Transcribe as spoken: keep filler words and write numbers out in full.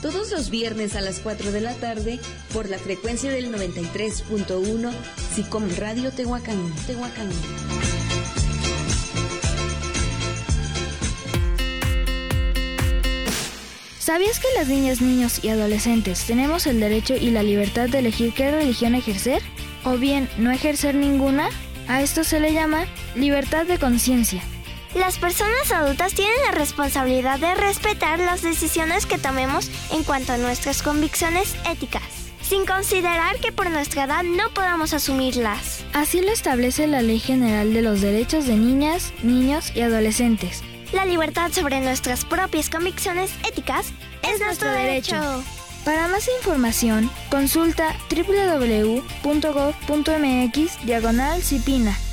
todos los viernes a las cuatro de la tarde por la frecuencia del noventa y tres punto uno SICOM Radio Tehuacán, Tehuacán. ¿Sabías que las niñas, niños y adolescentes tenemos el derecho y la libertad de elegir qué religión ejercer? ¿O bien no ejercer ninguna? A esto se le llama libertad de conciencia. Las personas adultas tienen la responsabilidad de respetar las decisiones que tomemos en cuanto a nuestras convicciones éticas, sin considerar que por nuestra edad no podamos asumirlas. Así lo establece la Ley General de los Derechos de Niñas, Niños y Adolescentes. La libertad sobre nuestras propias convicciones éticas es, es nuestro derecho. derecho. Para más información, consulta doble u doble u doble u punto gov punto m x diagonal Cipina.